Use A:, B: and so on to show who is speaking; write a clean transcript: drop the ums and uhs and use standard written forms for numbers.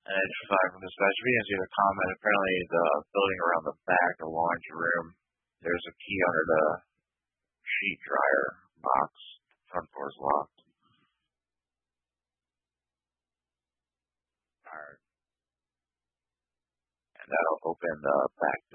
A: And I just thought from this message, we didn't see the comment. Apparently, the building around the back, the laundry room, there's a key under the sheet dryer box. Front door's locked. Alright. And that'll open the back